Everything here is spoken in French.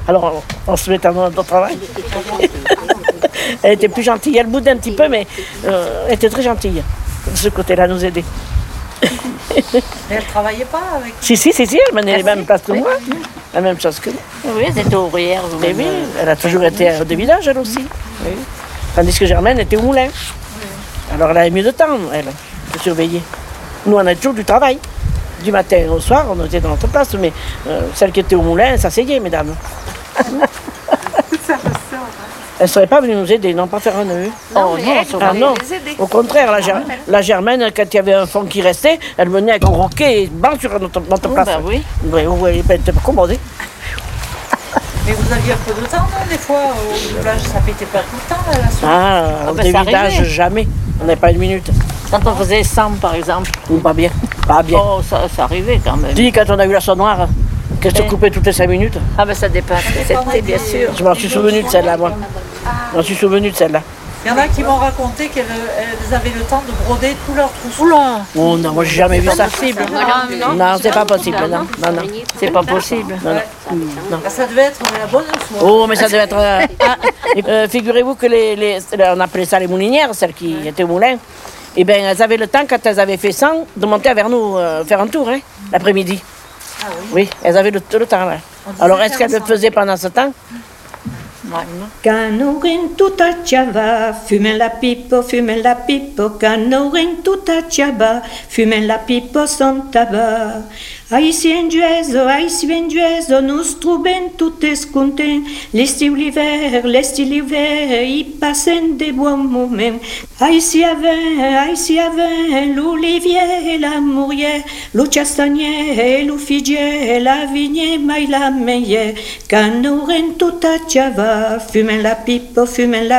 Alors on se met à notre travail. Elle était plus gentille, elle boudait un petit peu, mais elle était très gentille de ce côté-là, à nous aider. Mais elle ne travaillait pas avec... Si, elle menait les mêmes places que moi, la même chose que moi. Oui, elle était ouvrière. Mais oui, elle a toujours été au village, elle aussi. Oui. Tandis que Germaine était au moulin. Alors elle avait mieux de temps, elle, de surveiller. Nous, on a toujours du travail. Du matin au soir, on était dans notre place, mais celle qui était au moulin, elle s'asseyait, mesdames. Elle ne serait pas venue nous aider, non, pas faire un nœud. Non, non, Les aider. Au contraire, la Germaine, quand il y avait un fond qui restait, elle venait avec un roquet et banc sur notre place. Bah oui. Oui, elle était pas commodée. Mais vous aviez un peu de temps, non? Des fois, au village, ça pétait pas tout le temps, là, la soirée. Au ben, ça village, arrivait. jamais. On n'avait pas une minute. Quand on faisait 100, par exemple. Ou pas bien. Pas bien. Oh, ça arrivait quand même. Dis, quand on a eu la sonnoire, qu'elle se coupait toutes les 5 minutes. Ah ben ça dépasse. C'était bien sûr. Je m'en suis souvenu de celle-là, moi. Je m'en suis souvenu de celle-là. Il y en a qui m'ont raconté qu'elles avaient le temps de broder tous leurs trousseaux. Oula. Oh non, moi j'ai jamais vu ça. Non, c'est pas possible, non. Non. C'est pas possible. Non. Ah, ça devait être la bonne soie. Oh, mais ça devait être... figurez-vous que on appelait ça les moulinières, celles qui étaient au moulin. Eh bien, elles avaient le temps, quand elles avaient fait 100, de monter vers nous faire un tour, l'après-midi. Ah oui. Oui, elles avaient le temps, là. Alors, est-ce qu'elles le faisaient pendant ce temps? Canorin tuta chava, fumen la pipo, canorin tuta chava, fumen la pipo son tabac. Aici en Dueso, nous troubem totes contents, l'estiu l'hiver, y passen de bons moments. Aici avant, l'olivier, la mourière, le castagnier, le figuier, la vigne, mai la meilleure. Canorin tuta chava, fumen la pipo,